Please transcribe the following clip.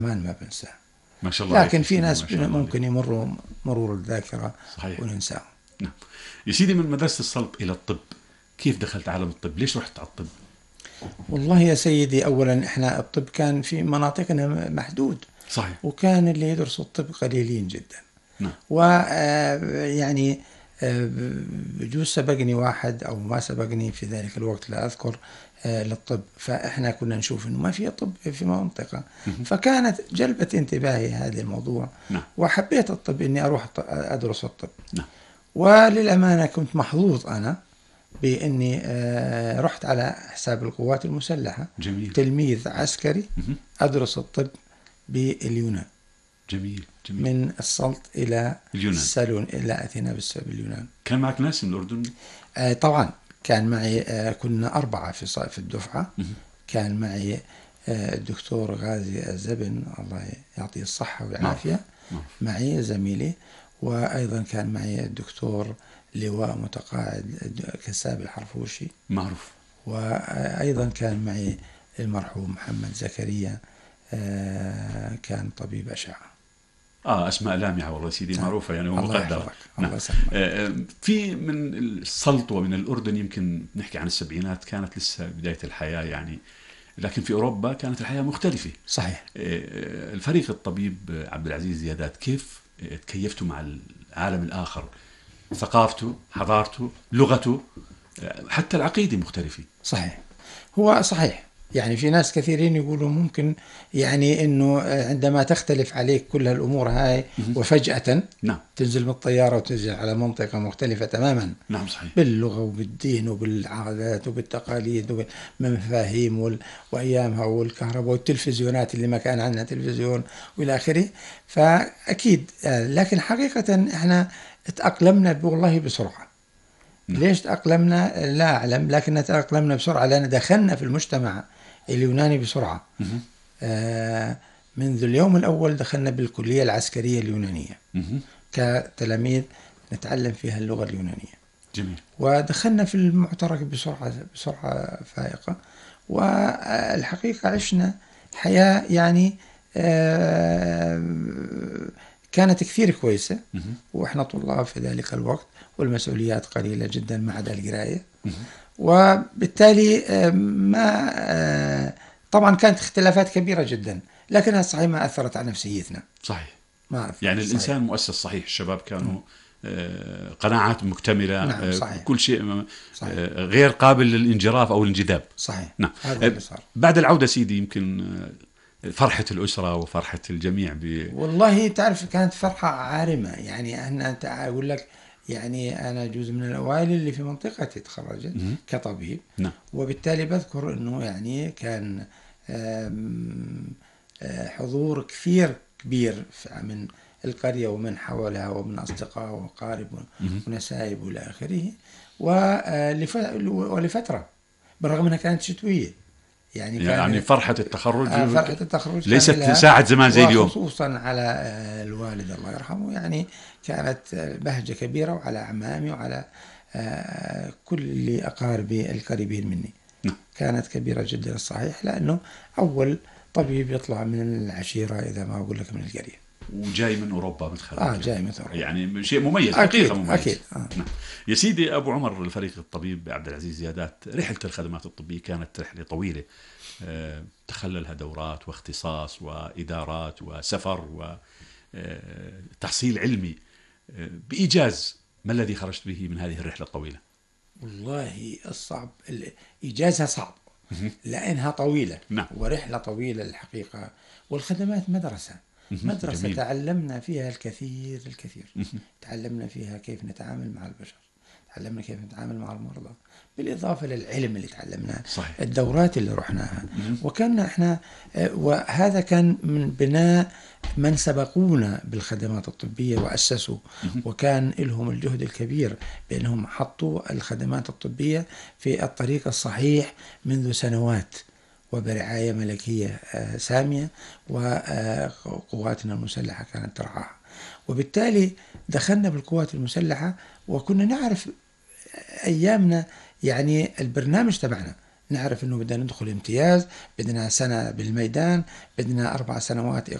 ما بنساه. ما شاء الله لكن عليك في سيدي، ناس ما شاء الله عليك. ممكن يمروا مرور الذاكرة صحيح. وننساهم. نعم. يا سيدي، من مدرسة الصلب إلى الطب، كيف دخلت عالم الطب؟ ليش رحت على الطب؟ والله يا سيدي، أولا إحنا الطب كان في مناطقنا محدود، صحيح. وكان اللي يدرسوا الطب قليلين جدا. نعم. ويعني بجوز سبقني واحد أو ما سبقني في ذلك الوقت لا أذكر للطب، فإحنا كنا نشوف إنه ما في طب في منطقة، فكانت جلبت انتباهي هذا الموضوع. نعم. وحبيت الطب، إني أروح أدرس الطب. نعم. وللأمانة كنت محظوظ أنا بإني رحت على حساب القوات المسلحة. جميل. تلميذ عسكري أدرس الطب باليونان. جميل جميل. من السلط إلى اليونان. سالون إلى أثينا باليونان. كان معك ناس من الأردن؟ طبعا كان معي، كنا 4 في الدفعة. كان معي الدكتور غازي الزبن، الله يعطيه الصحة والعافية. معي زميلي. وأيضا كان معي الدكتور لواء متقاعد كساب الحرفوشي، معروف. وأيضا كان معي المرحوم محمد زكريا، كان طبيب أشعة. أسماء لامعة والله سيدي، معروفة يعني ومقدرة. نعم. في من السلط ومن الأردن، يمكن نحكي عن السبعينات، كانت لسه بداية الحياة يعني، لكن في أوروبا كانت الحياة مختلفة. صحيح. الفريق الطبيب عبد العزيز زيادات، كيف تكيفتوا مع العالم الآخر؟ ثقافته، حضارته، لغته، حتى العقيدة مختلفة. صحيح. هو صحيح، يعني في ناس كثيرين يقولوا ممكن يعني انه عندما تختلف عليك كل هالامور هاي وفجأة نعم. تنزل من الطيارة وتنزل على منطقة مختلفة تماما. نعم صحيح. باللغة وبالدين وبالعادات وبالتقاليد وبالمفاهيم وايامها والكهرباء والتلفزيونات اللي ما كان عندنا تلفزيون والى اخره. فاكيد لكن حقيقة احنا تأقلمنا والله بسرعة. ليش تأقلمنا لا أعلم، لكن تأقلمنا بسرعة لأن دخلنا في المجتمع اليوناني بسرعة. منذ اليوم الأول دخلنا بالكلية العسكرية اليونانية كتلاميذ نتعلم فيها اللغة اليونانية. جميل. ودخلنا في المعترك بسرعة فائقة. والحقيقة عشنا حياة يعني كانت كثير كويسة، وإحنا طلاب في ذلك الوقت، والمسؤوليات قليلة جدا ما عدا القراية. وبالتالي ما طبعا كانت اختلافات كبيرة جدا، لكنها صحيح ما أثرت على نفسيتنا. صحيح. ما أثرت. يعني صحيح. الإنسان مؤسس صحيح، الشباب كانوا قناعات مكتملة. نعم صحيح. كل شيء صحيح. غير قابل للانجراف أو الانجذاب. صحيح. نعم. هذا اللي صار. بعد العودة سيدي، يمكن فرحة الأسرة وفرحة الجميع والله تعرف كانت فرحة عارمة. يعني أنت أقول لك، يعني أنا جزء من الأوائل اللي في منطقتي تخرجت كطبيب. نعم. وبالتالي بذكر أنه يعني كان حضور كثير كبير من القرية ومن حولها ومن أصدقاء وقارب ونسائب وإلى آخره. ولفترة بالرغم أنها كانت شتوية. يعني فرحة التخرج فرحة التخرج ليست ساعة زمان زي اليوم. خصوصا على الوالد الله يرحمه، يعني كانت بهجة كبيرة، وعلى أعمامي وعلى كل اللي أقاربي القريبين مني. كانت كبيرة جدا الصحيح، لأنه أول طبيب يطلع من العشيرة إذا ما أقول لك من القرية، وجاي من أوروبا متخرج. جاي من أوروبا، يعني شيء مميز. أكيد. حقيقة مميز. أكيد. يا سيدي أبو عمر، الفريق الطبيب عبد العزيز زيادات، رحلة الخدمات الطبية كانت رحلة طويلة، تخللها دورات واختصاص وإدارات وسفر وتحصيل علمي. بإيجاز، ما الذي خرجت به من هذه الرحلة الطويلة؟ والله الصعب، إيجازها صعب لأنها طويلة. نعم. ورحلة طويلة الحقيقة. والخدمات مدرسة جميل. تعلمنا فيها الكثير. تعلمنا فيها كيف نتعامل مع البشر، تعلمنا كيف نتعامل مع المرضى، بالإضافة للعلم اللي تعلمناه. صحيح. الدورات اللي رحناها. وكان احنا وهذا كان من بناء من سبقونا بالخدمات الطبية وأسسوا، وكان لهم الجهد الكبير بأنهم حطوا الخدمات الطبية في الطريق الصحيح منذ سنوات، وبرعاية ملكية سامية، وقواتنا المسلحة كانت ترعاها. وبالتالي دخلنا بالقوات المسلحة، وكنا نعرف أيامنا يعني البرنامج تبعنا نعرف أنه بدنا ندخل امتياز، بدنا سنة بالميدان، بدنا 4 سنوات